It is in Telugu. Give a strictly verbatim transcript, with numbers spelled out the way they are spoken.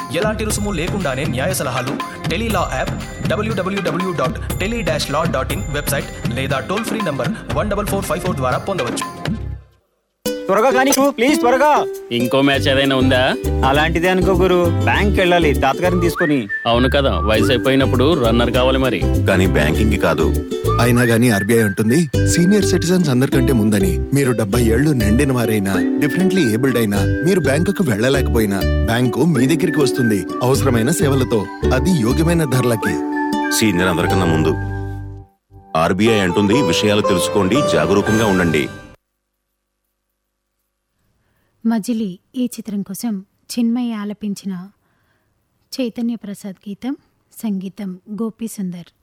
ఎలాంటి రుసుము లేకుండానే న్యాయ సలహాలు Tele-Law app, WWW dot tele dash law dot in website లేదా toll free number one double four five four ద్వారా పొందవచ్చు. త్వరగా కానీ ప్లీజ్, త్వరగా. ఇంకో మ్యాచ్ ఏదైనా ఉందా? అలాంటిదే అనుకో గురు, బ్యాంక్ వెళ్ళాలి తాతగారిని తీసుకొని. అవును కదా, వయసు అయిపోయినప్పుడు రన్నర్ కావాలి మరి. కానీ బ్యాంకింగ్ కాదు. అయినా గానీ ఆర్బీఐ ఉంటుంది సీనియర్ సిటిజన్స్ అందరికంటే ముందని. మీరు డెబ్బై ఏళ్లు నిండిన వారైనా, డిఫరెంట్లీ ఏబుల్డ్ అయినా, మీరు బ్యాంకుకు వెళ్ళలేకపోయినా బ్యాంకు మీ దగ్గరికి వస్తుంది అవసరమైన సేవలతో, అది యోగ్యమైన ధరలకి. సీనియర్ అందరికన్నా ముందు. ఆర్బీఐ అంటుంది విషయాలు తెలుసుకోండి, జాగరూకంగా ఉండండి. మజిలీ ఈ చిత్రం కోసం చిన్మయి ఆలపించిన చైతన్య ప్రసాద్ గీతం, సంగీతం గోపీ సుందర్.